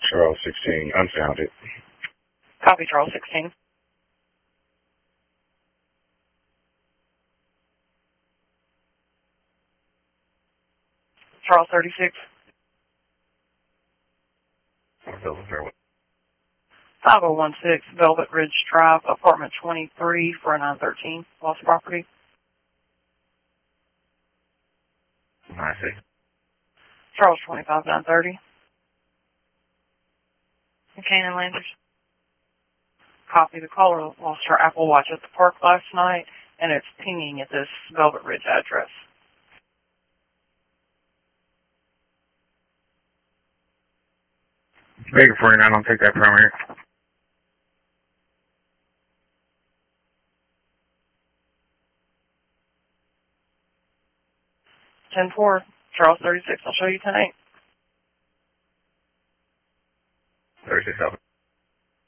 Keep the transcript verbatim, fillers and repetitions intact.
Charles sixteen, unfounded. Copy, Charles sixteen. Charles thirty-six. five oh one six Velvet Ridge Drive, apartment twenty-three, four nine one three, lost property. I see. Charles twenty-five nine thirty. Canaan Landers. Copy, the caller lost her Apple Watch at the park last night, and it's pinging at this Velvet Ridge address. Bigger for you, I don't take that primary. ten four, Charles thirty-six, I'll show you tonight. thirty-six,